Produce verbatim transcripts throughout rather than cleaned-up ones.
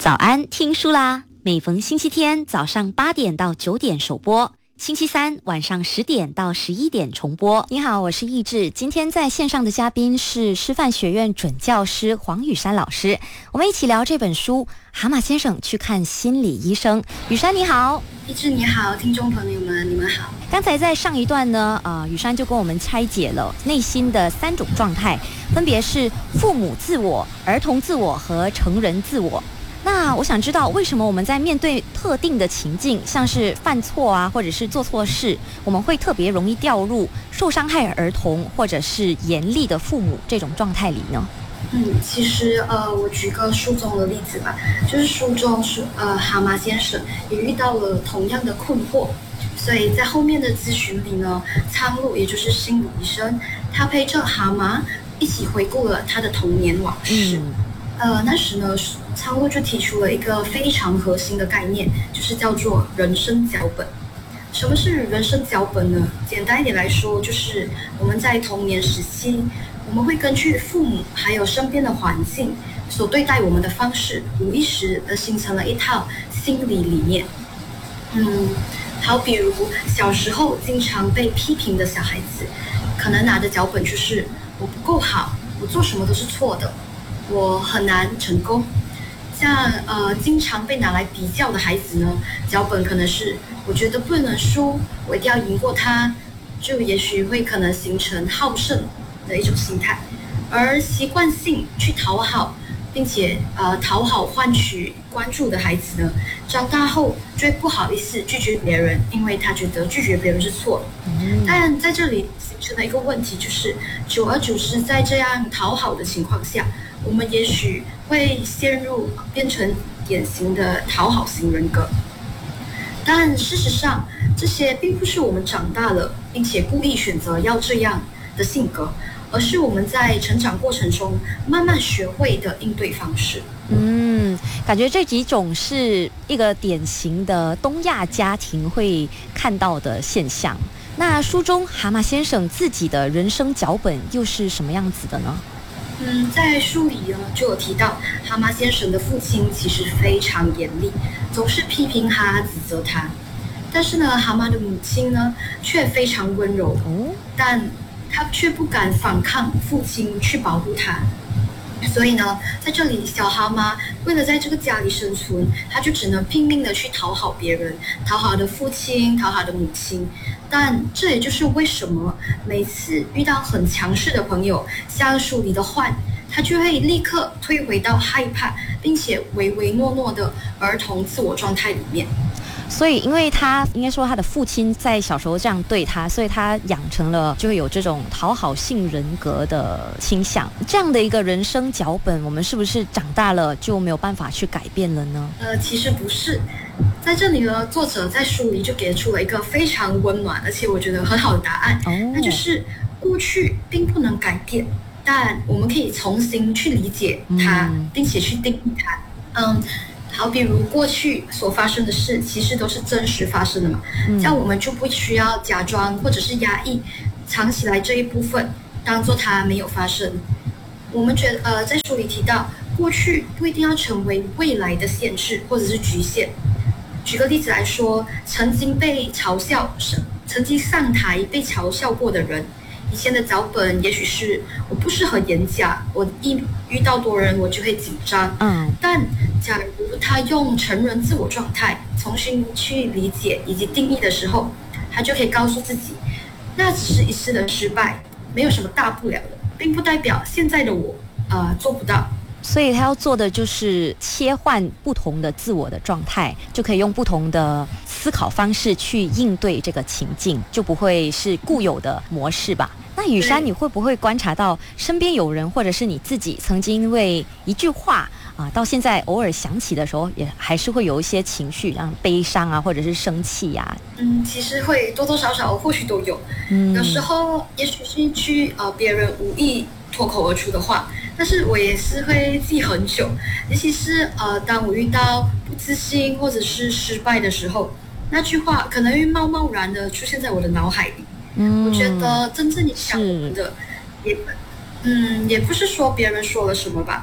早安，听书啦！每逢星期天早上八点到九点首播，星期三晚上十点到十一点重播。你好，我是易志。今天在线上的嘉宾是师范学院准教师黄雨珊老师，我们一起聊这本书《蛤蟆先生去看心理医生》。雨珊你好。 易志你好，听众朋友们你们好。 刚才在上一段呢，呃，雨珊就跟我们拆解了内心的三种状态，分别是父母自我、儿童自我和成人自我。那我想知道，为什么我们在面对特定的情境，像是犯错啊，或者是做错事，我们会特别容易掉入受伤害儿童或者是严厉的父母这种状态里呢？ 嗯，其实呃，我举个书中的例子吧，就是书中是呃，蛤蟆先生也遇到了同样的困惑，所以在后面的咨询里呢，苍鹭也就是心理医生，他陪着蛤蟆一起回顾了他的童年往事。嗯呃，那时呢，苍鹭就提出了一个非常核心的概念，就是叫做人生脚本。什么是人生脚本呢？简单一点来说，就是我们在童年时期，我们会根据父母还有身边的环境所对待我们的方式，无意识地形成了一套心理理念。嗯，好，比如小时候经常被批评的小孩子，可能拿的脚本就是我不够好，我做什么都是错的。我很难成功。像呃经常被拿来比较的孩子呢，脚本可能是我觉得不能输，我一定要赢过他，就也许会可能形成好胜的一种心态。而习惯性去讨好，并且呃讨好换取关注的孩子呢，长大后就会不好意思拒绝别人，因为他觉得拒绝别人是错的。嗯、但在这里形成的一个问题就是，久而久之，在这样讨好的情况下，我们也许会陷入变成典型的讨好型人格。但事实上，这些并不是我们长大了并且故意选择要这样的性格，而是我们在成长过程中慢慢学会的应对方式。 嗯，感觉这几种是一个典型的东亚家庭会看到的现象。那书中蛤蟆先生自己的人生脚本又是什么样子的呢？ 嗯，在书里呢就有提到，蛤蟆先生的父亲其实非常严厉，总是批评他、指责他。但是呢，蛤蟆的母亲呢却非常温柔，哦、但他却不敢反抗父亲去保护他。所以呢，在这里，小蛤蟆为了在这个家里生存，他就只能拼命的去讨好别人，讨好的父亲，讨好的母亲。但这也就是为什么每次遇到很强势的朋友，像书里的獾，他就会立刻退回到害怕并且唯唯诺诺的儿童自我状态里面。 所以因为他应该说他的父亲在小时候这样对他，所以他养成了就会有这种讨好性人格的倾向。这样的一个人生脚本，我们是不是长大了就没有办法去改变了呢？ 呃，其实不是。在这里呢，作者在书里就给出了一个非常温暖而且我觉得很好的答案，哦、那就是过去并不能改变，但我们可以重新去理解它，嗯、并且去定义它。嗯。好，比如过去所发生的事，其实都是真实发生的嘛，这样我们就不需要假装或者是压抑、藏起来这一部分，当做它没有发生。我们觉得，呃，在书里提到，过去不一定要成为未来的限制或者是局限。举个例子来说，曾经被嘲笑、曾经上台被嘲笑过的人，以前的脚本也许是我不适合演讲，我一遇到多人我就会紧张。嗯，但假如他用成人自我状态重新去理解以及定义的时候，他就可以告诉自己，那只是一次的失败，没有什么大不了的，并不代表现在的我呃做不到。 所以他要做的就是切换不同的自我的状态，就可以用不同的思考方式去应对这个情境，就不会是固有的模式吧。那雨珊，你会不会观察到身边有人或者是你自己曾经因为一句话啊，到现在偶尔想起的时候，也还是会有一些情绪，像悲伤啊，或者是生气呀、啊？ 嗯，其实会多多少少或许都有。嗯，有时候也许是一句呃别人无意脱口而出的话，但是我也是会记很久，尤其是呃当我遇到不自信或者是失败的时候，那句话可能会贸贸然的出现在我的脑海里。嗯，我觉得真正影响我们的也嗯也不是说别人说了什么吧，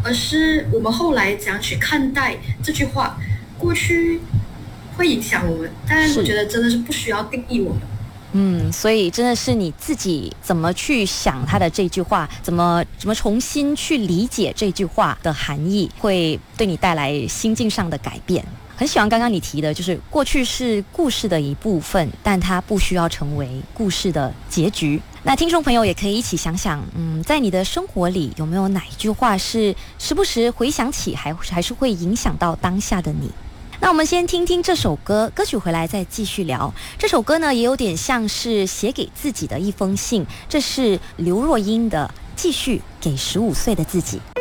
而是我们后来怎样去看待这句话。过去会影响我们，但我觉得真的是不需要定义我们。 嗯，所以真的是你自己怎么去想他的这句话，怎么怎么重新去理解这句话的含义，会对你带来心境上的改变。很喜欢刚刚你提的，就是过去是故事的一部分，但它不需要成为故事的结局。那听众朋友也可以一起想想，嗯，在你的生活里有没有哪一句话是时不时回想起，还还是会影响到当下的你？那我们先听听这首歌，歌曲回来再继续聊。这首歌呢，也有点像是写给自己的一封信，这是刘若英的《继续给十五岁的自己》。